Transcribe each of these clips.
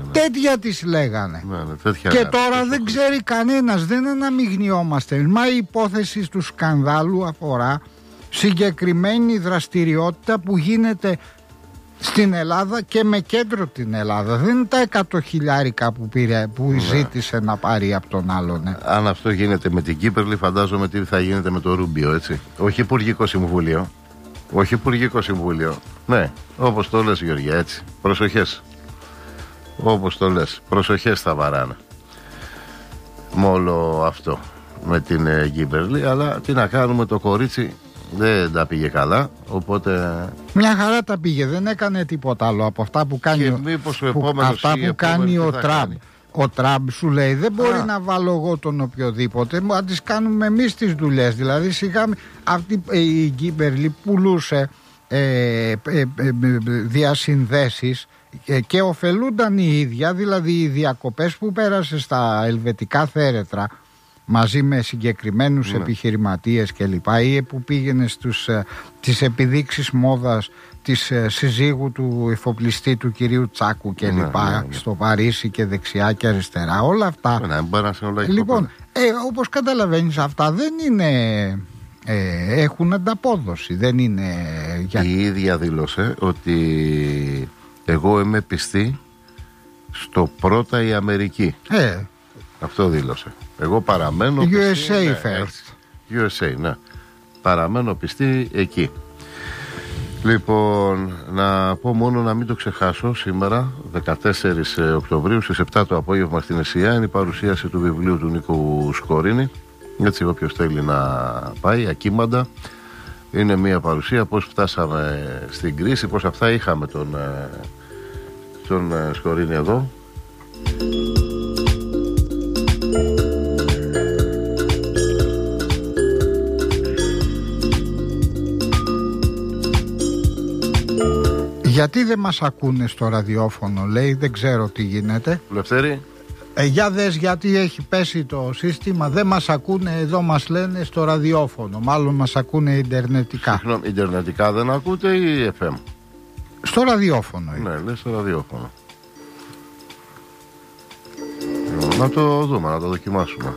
Τέτοια τις λέγανε. Τέτοια και τώρα δεν ξέρει κανένας, δεν αναμειγνιόμαστε. Μα η υπόθεση του σκανδάλου αφορά συγκεκριμένη δραστηριότητα που γίνεται στην Ελλάδα και με κέντρο την Ελλάδα. Δεν είναι τα 100.000 που ζήτησε να πάρει από τον άλλον. Αν αυτό γίνεται με την Κύπρλη, φαντάζομαι τι θα γίνεται με το Ρούμπιο, έτσι. Όχι Υπουργικό Συμβούλιο. Όχι Υπουργικό Συμβούλιο. Ναι, όπως το λες, Γεωργία, έτσι. Προσοχές. Όπως το λες. Προσοχές θα βαράνε. Με όλο αυτό. Με την Κύπρλη. Αλλά τι να κάνουμε, το κορίτσι δεν τα πήγε καλά, οπότε... Μια χαρά τα πήγε, δεν έκανε τίποτα άλλο από αυτά που κάνει, ο Τραμπ. Ο Τραμπ σου λέει δεν μπορεί να βάλω εγώ τον οποιοδήποτε, να τις κάνουμε εμείς τις δουλειές. Δηλαδή σιγά αυτή η Κύπρλη πουλούσε διασυνδέσεις και ωφελούνταν η ίδια, δηλαδή οι διακοπές που πέρασε στα ελβετικά θέρετρα μαζί με συγκεκριμένους επιχειρηματίες κλπ, ή που πήγαινε τις επιδείξεις μόδας της συζύγου του εφοπλιστή του κυρίου Τσάκου κλπ, στο Παρίσι και δεξιά και αριστερά, όλα αυτά. Λοιπόν, όπως καταλαβαίνεις, αυτά δεν είναι, έχουν ανταπόδοση, δεν είναι η ίδια δήλωσε ότι εγώ είμαι πιστή στο πρώτα η Αμερική. Αυτό δήλωσε. Εγώ παραμένω πιστή. USA first. USA, ναι. Παραμένω πιστή εκεί. Λοιπόν, να πω μόνο να μην το ξεχάσω. Σήμερα, 14 Οκτωβρίου, στις 7 το απόγευμα στην ΕΣΥΑ, είναι η παρουσίαση του βιβλίου του Νίκου Σκορίνη. Έτσι, όποιος θέλει να πάει, ακίμαντα. Είναι μια παρουσία πώς φτάσαμε στην κρίση, πώς αυτά είχαμε τον Σκορίνη εδώ. Γιατί δεν μας ακούνε στο ραδιόφωνο, λέει, δεν ξέρω τι γίνεται. Λευτέρη. Για δες γιατί έχει πέσει το σύστημα, δεν μας ακούνε εδώ, μας λένε στο ραδιόφωνο, μάλλον μας ακούνε ιντερνετικά. Συγγνώμη, ιντερνετικά δεν ακούτε ή FM? Στο ραδιόφωνο. Ναι, λέει στο ραδιόφωνο. Να το δούμε, να το δοκιμάσουμε.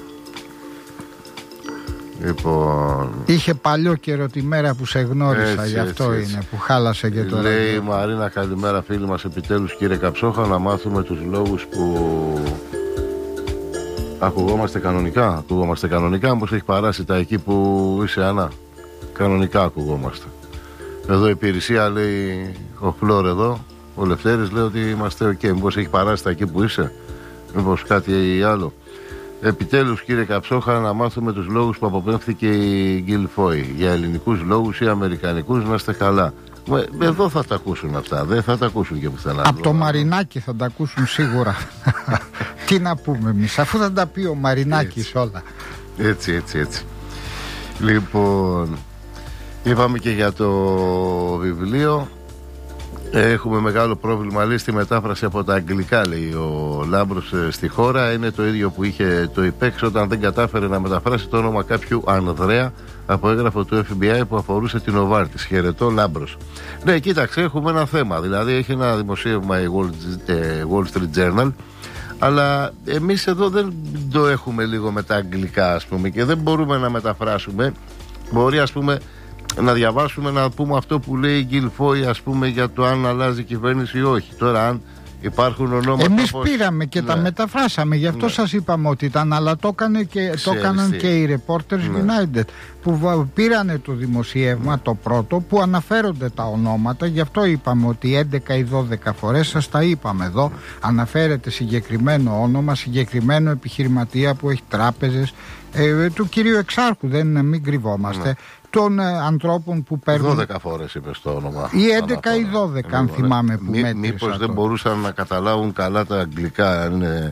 Λοιπόν... Είχε παλιό καιρό τη μέρα που σε γνώρισα, γι' αυτό είναι που χάλασε και το λέει ραδιόφωνο. Μαρίνα, καλημέρα φίλοι μας, επιτέλους κύριε Καψόχα, να μάθουμε τους λόγους που ακουγόμαστε κανονικά, μήπως έχει παράσει τα εκεί που είσαι, Άννα? Κανονικά ακουγόμαστε. Εδώ η υπηρεσία λέει, ο Φλόρ εδώ, ο Λευτέρης λέει ότι είμαστε ok, μήπως έχει παράσει τα εκεί που είσαι, μήπως κάτι άλλο? Επιτέλους κύριε Καψόχα, να μάθουμε τους λόγους που αποπέμφθηκε η Γκίλφοι. Για ελληνικούς λόγους ή αμερικανικούς, να είστε καλά. Εδώ θα τα ακούσουν αυτά, δεν θα τα ακούσουν και πουθενά. Από το Μαρινάκι θα τα ακούσουν σίγουρα. Τι να πούμε εμείς, αφού θα τα πει ο Μαρινάκης όλα. Έτσι. Λοιπόν, είπαμε και για το βιβλίο. Έχουμε μεγάλο πρόβλημα, λέει, στη μετάφραση από τα αγγλικά, λέει ο Λάμπρος, στη χώρα. Είναι το ίδιο που είχε το ΙΠΕΞ όταν δεν κατάφερε να μεταφράσει το όνομα κάποιου Ανδρέα από έγγραφο του FBI που αφορούσε την Οβάρτης. Χαιρετώ, Λάμπρος. Ναι, κοίταξε, έχουμε ένα θέμα. Δηλαδή, έχει ένα δημοσίευμα η Wall Street Journal, αλλά εμείς εδώ δεν το έχουμε λίγο με τα αγγλικά, ας πούμε, και δεν μπορούμε να μεταφράσουμε. Μπορεί, ας πούμε, να διαβάσουμε, να πούμε αυτό που λέει η Γκίλφοι, ας πούμε, για το αν αλλάζει κυβέρνηση ή όχι. Τώρα, αν υπάρχουν ονόματα. Εμείς πήραμε και τα μεταφράσαμε, γι' αυτό σας είπαμε ότι ήταν, αλλά το έκαναν και οι Reporters United που πήρανε το δημοσίευμα, το πρώτο, που αναφέρονται τα ονόματα. Γι' αυτό είπαμε ότι 11 ή 12 φορές, σας τα είπαμε εδώ, αναφέρεται συγκεκριμένο όνομα, συγκεκριμένο επιχειρηματία που έχει τράπεζες, του κυρίου Εξάρχου, μην κρυβόμαστε. Των ανθρώπων που παίρνουν. 12 φορές είπες το όνομα. Ή 11 ή 12, αν θυμάμαι που μέτρησα. Μήπως δεν μπορούσαν να καταλάβουν καλά τα αγγλικά, αν είναι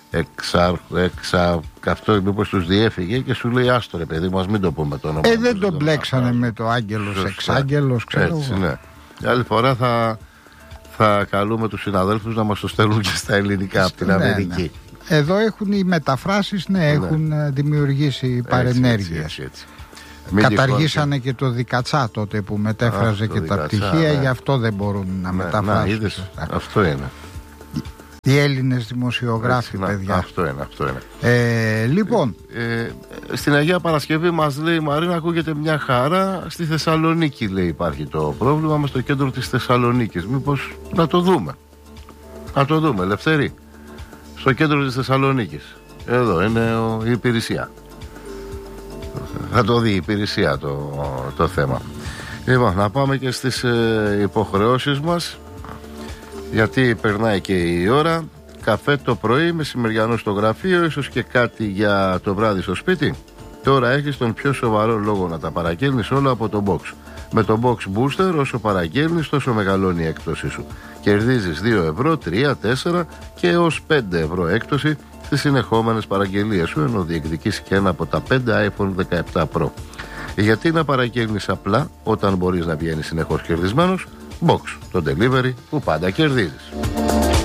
αυτό, μήπως τους διέφυγε και σου λέει άστο ρε παιδί μας, μην το πούμε το όνομα. Δεν τον μπλέξανε με το άγγελος, εξάγγελος, ξέρω. Έτσι, ναι. Άλλη φορά θα καλούμε τους συναδέλφους να μας το στέλνουν και στα ελληνικά από την Αμερική. Ναι. Εδώ έχουν οι μεταφράσεις, έχουν δημιουργήσει παρενέργειες. Έτσι. Καταργήσανε και το Δικατσά τότε που μετέφραζε και τα πτυχία, γι' αυτό δεν μπορούν να μεταφράσουν. Αυτό είναι. Οι Έλληνες δημοσιογράφοι, παιδιά. Αυτό είναι. Λοιπόν. Στην Αγία Παρασκευή μας λέει η Μαρίνα, ακούγεται μια χαρά. Στη Θεσσαλονίκη, λέει, υπάρχει το πρόβλημα με στο κέντρο της Θεσσαλονίκης. Μήπως να το δούμε. Να το δούμε, Λευτέρη. Στο κέντρο της Θεσσαλονίκης. Εδώ είναι η υπηρεσία. Θα το δει η υπηρεσία το θέμα. Λοιπόν, να πάμε και στις υποχρεώσεις μας, γιατί περνάει και η ώρα. Καφέ το πρωί, μεσημεριανό στο γραφείο, ίσως και κάτι για το βράδυ στο σπίτι. Τώρα έχεις τον πιο σοβαρό λόγο να τα παραγγέλνεις όλα από το Box. Με το Box Booster, όσο παραγγέλνεις, τόσο μεγαλώνει η έκπτωσή σου. Κερδίζεις 2 ευρώ, 3, 4 και έως 5 ευρώ έκπτωση στις συνεχόμενες παραγγελίες σου, ενώ διεκδικείς και ένα από τα 5 iPhone 17 Pro. Γιατί να παραγγέλνεις απλά όταν μπορείς να βγαίνεις συνεχώς κερδισμένος? Box, το delivery που πάντα κερδίζεις.